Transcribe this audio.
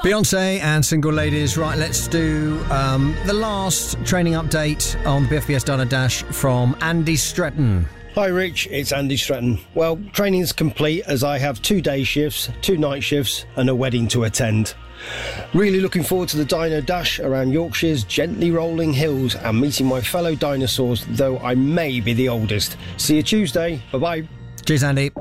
Beyonce and Single Ladies. Right, let's do the last training update on the BFBS Diner Dash from Andy Stretton. Hi Rich, it's Andy Stretton. Well, training's complete as I have 2 day shifts, 2 night shifts and a wedding to attend. Really looking forward to the Dino Dash around Yorkshire's gently rolling hills and meeting my fellow dinosaurs, though I may be the oldest. See you Tuesday. Bye-bye. Cheers, Andy.